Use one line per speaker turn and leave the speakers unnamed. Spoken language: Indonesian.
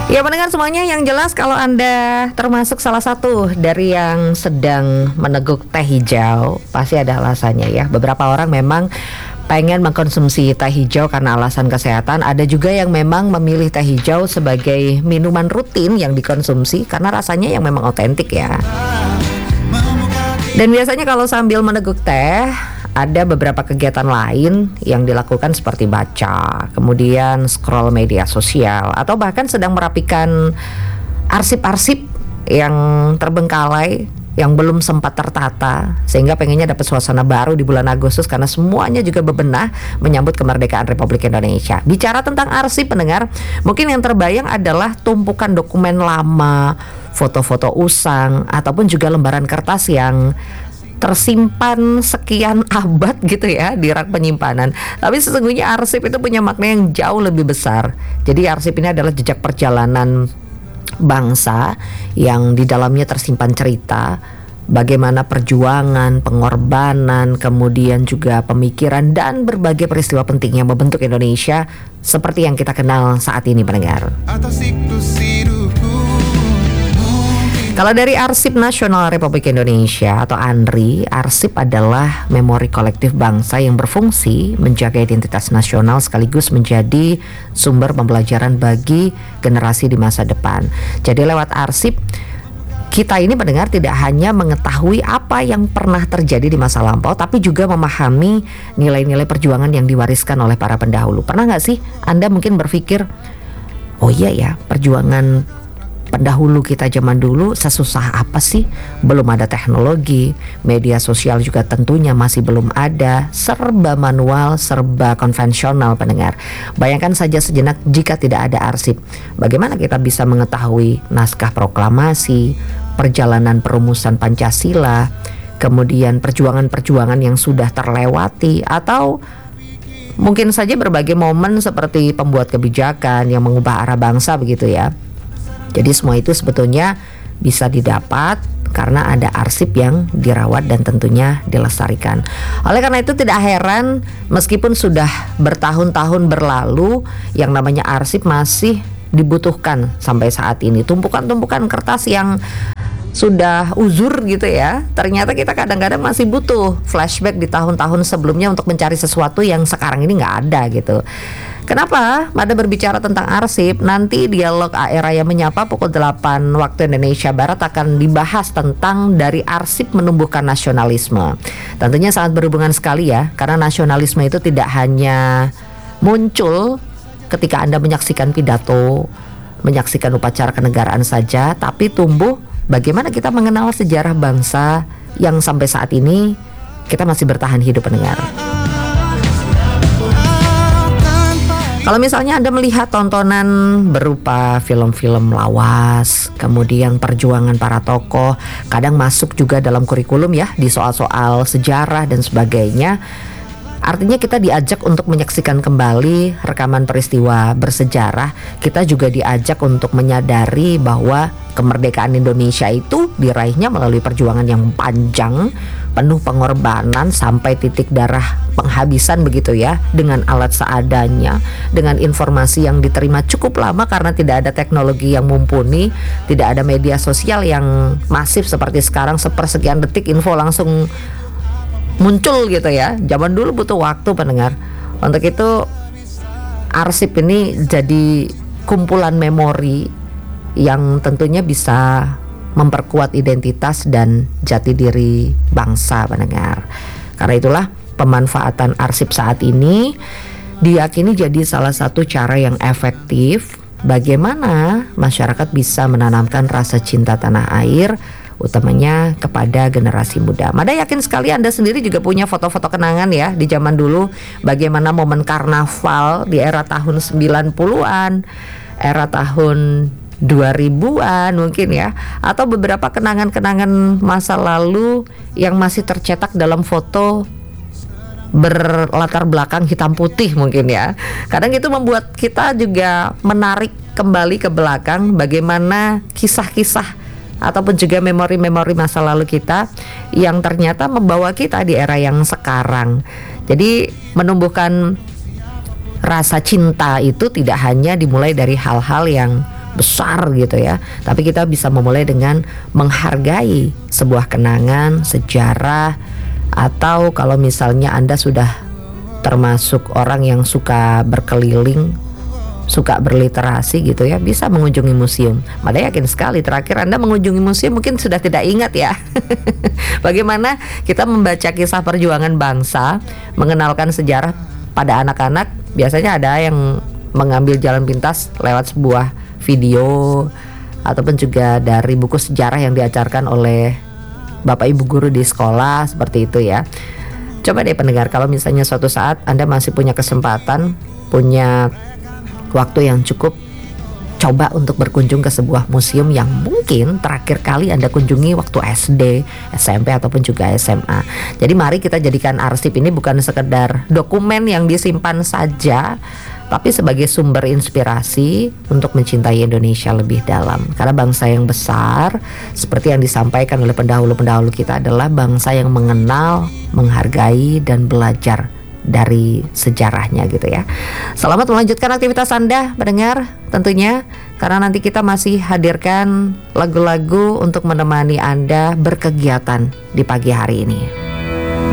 Ya mendengar semuanya, yang jelas kalau Anda termasuk salah satu dari yang sedang meneguk teh hijau, pasti ada alasannya ya. Beberapa orang memang pengen mengkonsumsi teh hijau karena alasan kesehatan. Ada juga yang memang memilih teh hijau sebagai minuman rutin yang dikonsumsi karena rasanya yang memang otentik ya. Dan biasanya kalau sambil meneguk teh, ada beberapa kegiatan lain yang dilakukan seperti baca, kemudian scroll media sosial, atau bahkan sedang merapikan arsip-arsip yang terbengkalai, yang belum sempat tertata, sehingga pengennya dapat suasana baru di bulan Agustus karena semuanya juga bebenah menyambut kemerdekaan Republik Indonesia. Bicara tentang arsip, pendengar, mungkin yang terbayang adalah tumpukan dokumen lama, foto-foto usang, ataupun juga lembaran kertas yang tersimpan sekian abad gitu ya di rak penyimpanan. Tapi sesungguhnya arsip itu punya makna yang jauh lebih besar. Jadi arsip ini adalah jejak perjalanan bangsa yang di dalamnya tersimpan cerita bagaimana perjuangan, pengorbanan, kemudian juga pemikiran dan berbagai peristiwa penting yang membentuk Indonesia seperti yang kita kenal saat ini, pendengar. Kalau dari Arsip Nasional Republik Indonesia atau ANRI, arsip adalah memori kolektif bangsa yang berfungsi menjaga identitas nasional sekaligus menjadi sumber pembelajaran bagi generasi di masa depan. Jadi lewat arsip, kita ini mendengar tidak hanya mengetahui apa yang pernah terjadi di masa lampau, tapi juga memahami nilai-nilai perjuangan yang diwariskan oleh para pendahulu. Pernah gak sih Anda mungkin berpikir, oh iya ya, perjuangan pendahulu kita zaman dulu sesusah apa sih? Belum ada teknologi, media sosial juga tentunya masih belum ada, serba manual, serba konvensional, pendengar. Bayangkan saja sejenak jika tidak ada arsip. Bagaimana kita bisa mengetahui naskah proklamasi, perjalanan perumusan Pancasila, kemudian perjuangan-perjuangan yang sudah terlewati, atau mungkin saja berbagai momen seperti pembuat kebijakan yang mengubah arah bangsa begitu ya. Jadi semua itu sebetulnya bisa didapat karena ada arsip yang dirawat dan tentunya dilestarikan. Oleh karena itu tidak heran meskipun sudah bertahun-tahun berlalu, yang namanya arsip masih dibutuhkan sampai saat ini. Tumpukan-tumpukan kertas yang sudah uzur gitu ya, ternyata kita kadang-kadang masih butuh flashback di tahun-tahun sebelumnya untuk mencari sesuatu yang sekarang ini nggak ada gitu. Kenapa? Pada berbicara tentang arsip, nanti dialog AR Raya Menyapa pukul 8 waktu Indonesia Barat akan dibahas tentang dari arsip menumbuhkan nasionalisme. Tentunya sangat berhubungan sekali ya, karena nasionalisme itu tidak hanya muncul ketika Anda menyaksikan pidato, menyaksikan upacara kenegaraan saja, tapi tumbuh bagaimana kita mengenal sejarah bangsa yang sampai saat ini kita masih bertahan hidup, pendengar. Kalau misalnya Anda melihat tontonan berupa film-film lawas, kemudian perjuangan para tokoh, kadang masuk juga dalam kurikulum ya, di soal-soal sejarah dan sebagainya. Artinya kita diajak untuk menyaksikan kembali rekaman peristiwa bersejarah. Kita juga diajak untuk menyadari bahwa kemerdekaan Indonesia itu diraihnya melalui perjuangan yang panjang, penuh pengorbanan sampai titik darah penghabisan begitu ya, dengan alat seadanya, dengan informasi yang diterima cukup lama karena tidak ada teknologi yang mumpuni, tidak ada media sosial yang masif seperti sekarang, sepersekian detik info langsung muncul gitu ya. Zaman dulu butuh waktu, pendengar. Untuk itu arsip ini jadi kumpulan memori yang tentunya bisa memperkuat identitas dan jati diri bangsa, pendengar. Karena itulah pemanfaatan arsip saat ini diyakini jadi salah satu cara yang efektif bagaimana masyarakat bisa menanamkan rasa cinta tanah air, utamanya kepada generasi muda. Mada yakin sekali Anda sendiri juga punya foto-foto kenangan ya di zaman dulu, bagaimana momen karnaval di era tahun 90-an, era tahun 2000-an mungkin ya, atau beberapa kenangan-kenangan masa lalu yang masih tercetak dalam foto berlatar belakang hitam putih mungkin ya. Kadang itu membuat kita juga menarik kembali ke belakang bagaimana kisah-kisah ataupun juga memori-memori masa lalu kita yang ternyata membawa kita di era yang sekarang. Jadi menumbuhkan rasa cinta itu tidak hanya dimulai dari hal-hal yang besar gitu ya. Tapi kita bisa memulai dengan menghargai sebuah kenangan, sejarah, atau kalau misalnya Anda sudah termasuk orang yang suka berkeliling, suka berliterasi gitu ya, bisa mengunjungi museum. Mada yakin sekali terakhir Anda mengunjungi museum mungkin sudah tidak ingat ya. Bagaimana kita membaca kisah perjuangan bangsa, mengenalkan sejarah pada anak-anak. Biasanya ada yang mengambil jalan pintas lewat sebuah video ataupun juga dari buku sejarah yang diajarkan oleh Bapak Ibu guru di sekolah, seperti itu ya. Coba deh pendengar, kalau misalnya suatu saat Anda masih punya kesempatan, punya waktu yang cukup, coba untuk berkunjung ke sebuah museum yang mungkin terakhir kali Anda kunjungi waktu SD, SMP ataupun juga SMA. Jadi mari kita jadikan arsip ini bukan sekedar dokumen yang disimpan saja, tapi sebagai sumber inspirasi untuk mencintai Indonesia lebih dalam. Karena bangsa yang besar, seperti yang disampaikan oleh pendahulu-pendahulu kita, adalah bangsa yang mengenal, menghargai, dan belajar dari sejarahnya gitu ya. Selamat melanjutkan aktivitas Anda mendengar tentunya, karena nanti kita masih hadirkan lagu-lagu untuk menemani Anda berkegiatan di pagi hari ini.